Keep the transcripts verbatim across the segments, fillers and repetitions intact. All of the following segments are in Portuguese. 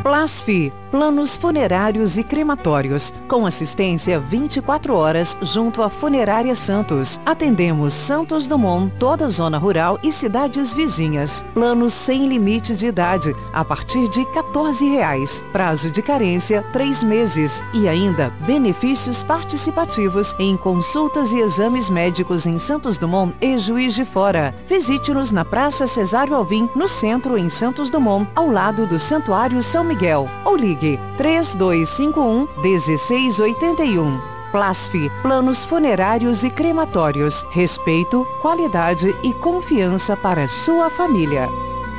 Plasfi, planos funerários e crematórios, com assistência vinte e quatro horas junto à Funerária Santos. Atendemos Santos Dumont, toda a zona rural e cidades vizinhas. Planos sem limite de idade, a partir de quatorze reais. Prazo de carência, três meses. E ainda, benefícios participativos em consultas e exames médicos em Santos Dumont e Juiz de Fora. Visite-nos na Praça Cesário Alvim, no centro, em Santos Dumont, ao lado do Santuário São Miguel. Ou ligue três dois cinco um, um seis oito um. Plasfi, planos funerários e crematórios. Respeito, qualidade e confiança para sua família.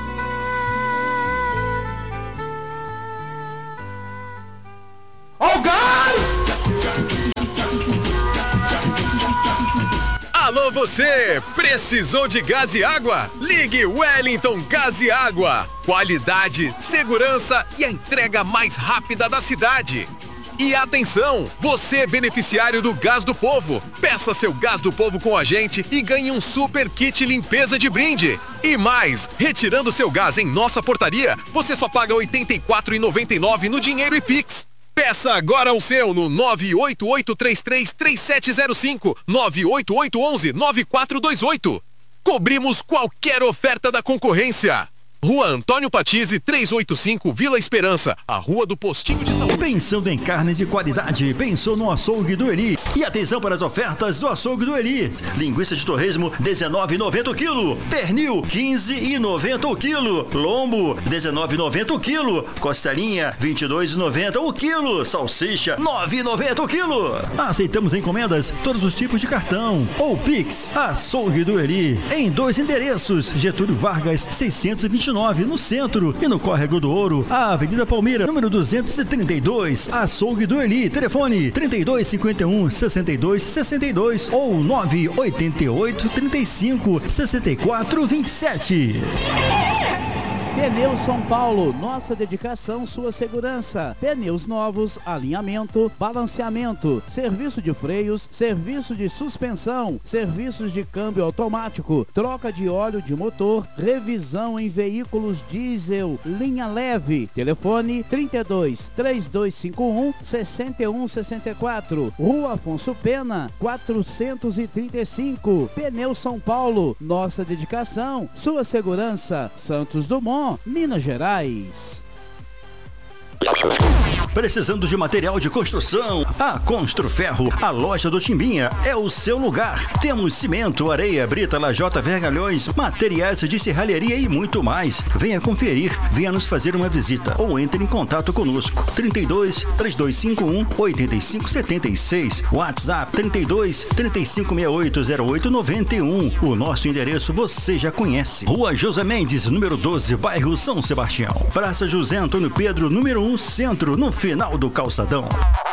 Oh, gás! Alô você, precisou de gás e água? Ligue Wellington Gás e Água. Qualidade, segurança e a entrega mais rápida da cidade. E atenção, você é beneficiário do Gás do Povo. Peça seu Gás do Povo com a gente e ganhe um super kit limpeza de brinde. E mais, retirando seu gás em nossa portaria, você só paga oitenta e quatro reais e noventa e nove centavos no dinheiro e Pix. Peça agora o seu no nove oito oito três três três sete zero cinco, nove oito oito um um nove quatro dois oito. Cobrimos qualquer oferta da concorrência. Rua Antônio Patizzi, trezentos e oitenta e cinco, Vila Esperança, a Rua do Postinho de Saúde. Pensando em carne de qualidade, pensou no Açougue do Eli. E atenção para as ofertas do Açougue do Eli. Linguiça de torresmo, dezenove reais e noventa centavos o quilo. Pernil, quinze reais e noventa centavos o quilo. Lombo, dezenove reais e noventa centavos o quilo. Costelinha, vinte e dois reais e noventa centavos o quilo. Salsicha, nove reais e noventa centavos o quilo. Aceitamos encomendas, todos os tipos de cartão. Ou Pix, Açougue do Eli. Em dois endereços, Getúlio Vargas, seiscentos e vinte e nove, no centro. E no Córrego do Ouro, a Avenida Palmeira, número duzentos e trinta e dois. Açougue do Eli. Telefone trinta e dois cinquenta e um, sessenta e dois sessenta e dois ou nove oito oito, trinta e cinco, sessenta e quatro, vinte e sete. Pneus São Paulo, nossa dedicação, sua segurança. Pneus novos, alinhamento, balanceamento, serviço de freios, serviço de suspensão, serviços de câmbio automático, troca de óleo de motor, revisão em veículos diesel, linha leve. Telefone trinta e dois, três dois cinco um, seis um seis quatro. Rua Afonso Pena, quatrocentos e trinta e cinco. Pneus São Paulo, nossa dedicação, sua segurança. Santos Dumont, Minas Gerais. Precisando de material de construção? A Construferro, a loja do Timbinha, é o seu lugar. Temos cimento, areia, brita, lajota, vergalhões, materiais de serralheria e muito mais. Venha conferir, venha nos fazer uma visita ou entre em contato conosco. trinta e dois, três dois cinco um, oito cinco sete seis, WhatsApp trinta e dois, trinta e cinco sessenta e oito, zero oito noventa e um. O nosso endereço você já conhece. Rua José Mendes, número doze, bairro São Sebastião. Praça José Antônio Pedro, número um, centro, no final do calçadão.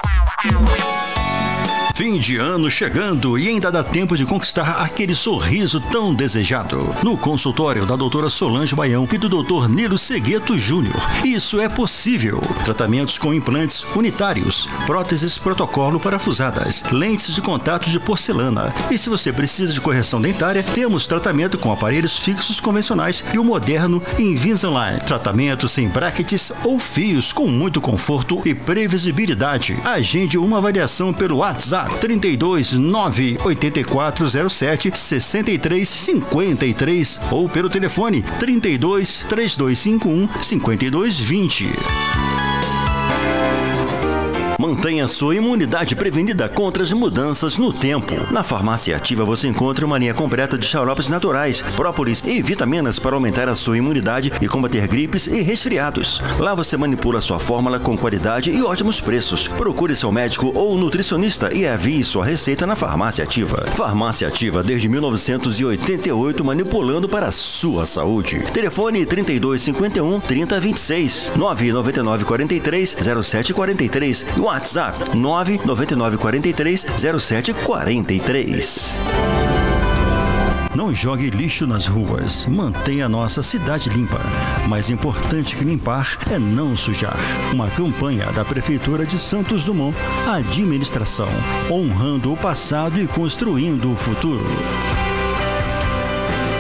Fim de ano chegando e ainda dá tempo de conquistar aquele sorriso tão desejado. No consultório da doutora Solange Baião e do doutor Nilo Segueto Júnior, isso é possível. Tratamentos com implantes unitários, próteses protocolo parafusadas, lentes de contato de porcelana. E se você precisa de correção dentária, temos tratamento com aparelhos fixos convencionais e o moderno Invisalign. Tratamento sem brackets ou fios, com muito conforto e previsibilidade. Agende uma avaliação pelo WhatsApp trinta e dois, nove oito quatro zero sete, seis três cinco três ou pelo telefone trinta e dois, três dois cinco um, cinco dois dois zero. Mantenha sua imunidade prevenida contra as mudanças no tempo. Na Farmácia Ativa você encontra uma linha completa de xaropes naturais, própolis e vitaminas para aumentar a sua imunidade e combater gripes e resfriados. Lá você manipula sua fórmula com qualidade e ótimos preços. Procure seu médico ou nutricionista e avie sua receita na Farmácia Ativa. Farmácia Ativa desde mil novecentos e oitenta e oito, manipulando para a sua saúde. Telefone trinta e dois cinquenta e um, trinta vinte e seis, nove nove nove quatro três, zero sete quatro três. WhatsApp nove nove nove quatro três, zero sete quatro três. Não jogue lixo nas ruas. Mantenha a nossa cidade limpa. Mais importante que limpar é não sujar. Uma campanha da Prefeitura de Santos Dumont. Administração, honrando o passado e construindo o futuro.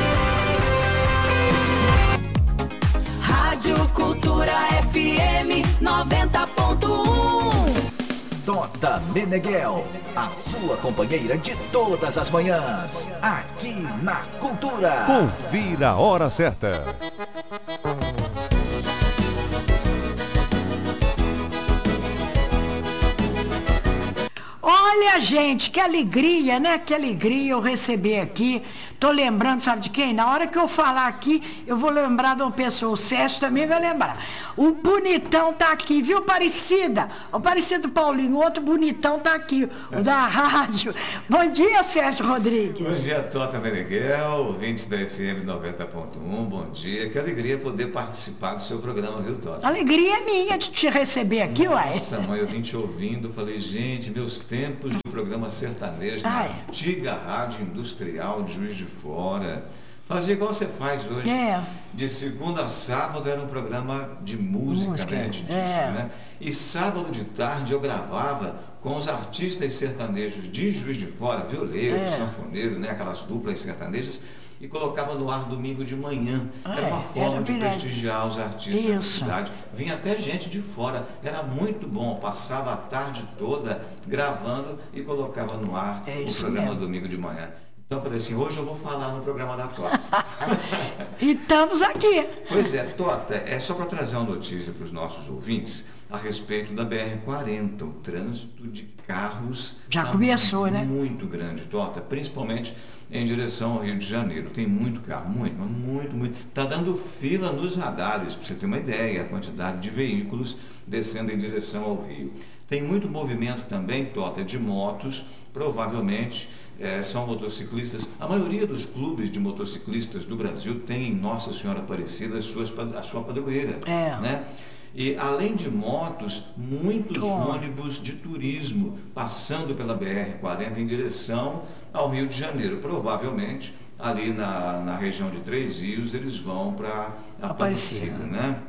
Rádio Cultura F M. Tota Meneghel, a sua companheira de todas as manhãs, aqui na Cultura. Confira a hora certa. Olha, gente, que alegria, né? Que alegria eu receber aqui. Tô lembrando, sabe de quem? Na hora que eu falar aqui, eu vou lembrar de uma pessoa. O Sérgio também vai lembrar. O bonitão tá aqui, viu, Aparecida? O Aparecido Paulinho, o outro bonitão tá aqui, o da rádio. Bom dia, Sérgio Rodrigues. Bom dia, Tota Meneghel, ouvintes da F M noventa ponto um, bom dia. Que alegria poder participar do seu programa, viu, Tota? Alegria minha de te receber aqui, uai. Nossa, mãe, eu vim te ouvindo, falei, gente, meus tempos de programa sertanejo, ah, na é. antiga rádio industrial de Juiz de Fora. Fazia igual você faz hoje. É. De segunda a sábado era um programa de música, música né? De disco, é. né? E sábado de tarde eu gravava com os artistas sertanejos de Juiz de Fora, violeiro, é. sanfoneiro, né? Aquelas duplas sertanejas, e colocava no ar domingo de manhã. Ah, era uma forma era de verdade. prestigiar os artistas Isso. da cidade. Vinha até gente de fora. Era muito bom. Passava a tarde toda gravando e colocava no ar é o programa mesmo. domingo de manhã. Então eu falei assim, hoje eu vou falar no programa da Tota. E estamos aqui. Pois é, Tota, é só para trazer uma notícia para os nossos ouvintes a respeito da B R quarenta, o trânsito de carros. Já tá começou, muito, né? Muito grande, Tota, principalmente em direção ao Rio de Janeiro. Tem muito carro, muito, mas muito, muito. Está dando fila nos radares, para você ter uma ideia, a quantidade de veículos descendo em direção ao Rio. Tem muito movimento também, Tota, de motos, provavelmente é, são motociclistas. A maioria dos clubes de motociclistas do Brasil tem em Nossa Senhora Aparecida as suas, a sua padroeira. É. Né? E além de motos, muitos Bom. ônibus de turismo passando pela B R quarenta em direção ao Rio de Janeiro. Provavelmente ali na, na região de Três Rios eles vão para Aparecida, Aparecida. né?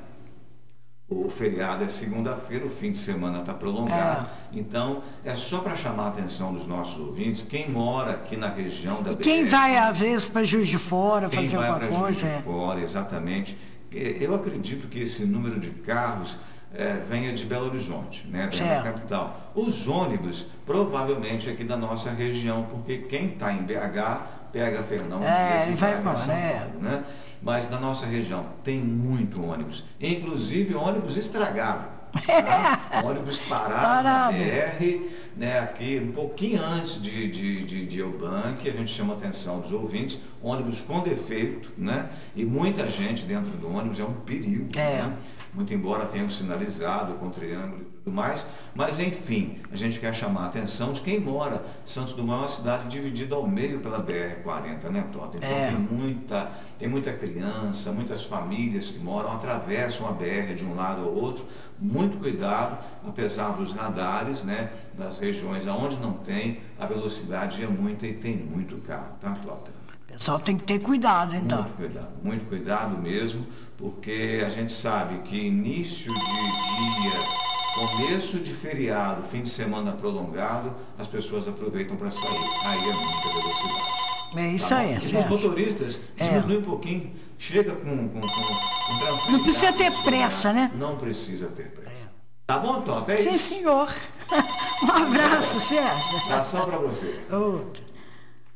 O feriado é segunda-feira, o fim de semana está prolongado. É. Então, é só para chamar a atenção dos nossos ouvintes, quem mora aqui na região da e B R. Quem vai, às vezes, para Juiz de Fora Quem fazer vai alguma para coisa. Juiz de é. Fora, exatamente. Eu acredito que esse número de carros é, venha de Belo Horizonte, né, da capital. Os ônibus, provavelmente aqui da nossa região, porque quem está em B H pega Fernão é, e vai para embora, São é. Paulo, né? Mas na nossa região tem muito ônibus, inclusive ônibus estragado. Tá? Ônibus parado, Parado. na B R, né, aqui um pouquinho antes de, de, de, de Eubank, a gente chama a atenção dos ouvintes, ônibus com defeito, né? E muita gente dentro do ônibus, é um perigo, é. né? Muito embora tenham sinalizado com triângulo e tudo mais, mas enfim, a gente quer chamar a atenção de quem mora. Santos Dumont é uma cidade dividida ao meio pela B R quarenta, né, Tota? Então é. tem muita, tem muita criança, muitas famílias que moram, atravessam a B R de um lado ao outro. Muito cuidado, apesar dos radares, né, nas regiões onde não tem, a velocidade é muita e tem muito carro, tá, Tota? O pessoal tem que ter cuidado, então. Muito cuidado, muito cuidado mesmo, porque a gente sabe que início de dia, começo de feriado, fim de semana prolongado, as pessoas aproveitam para sair. Aí é muita velocidade. É isso tá aí, E certo. os motoristas, É. diminui um pouquinho, chega com, com, com, com tranquilidade. Não precisa ter pressa, né? Não precisa ter pressa. É. Tá bom, Tota? É Sim, isso. senhor. Um abraço, Sérgio. Abração para você. Outro.